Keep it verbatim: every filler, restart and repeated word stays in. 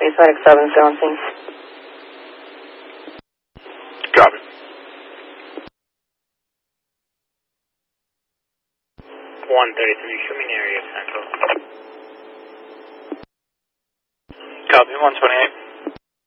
Eastmatic seven seventeen. Copy. one thirty-three, show me an area of Central. Copy, one twenty-eight.